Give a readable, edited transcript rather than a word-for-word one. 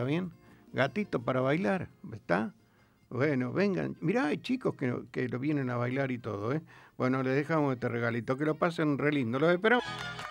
¿está bien? Gatito para bailar, ¿está? Bueno, vengan. Mirá, hay chicos que lo vienen a bailar y todo, ¿eh? Bueno, les dejamos este regalito. Que lo pasen re lindo. Los esperamos.